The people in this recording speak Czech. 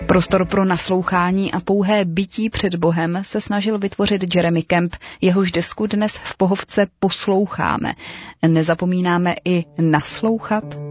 Prostor pro naslouchání a pouhé bytí před Bohem se snažil vytvořit Jeremy Camp, jehož desku dnes v Pohovce posloucháme. Nezapomínáme i naslouchat?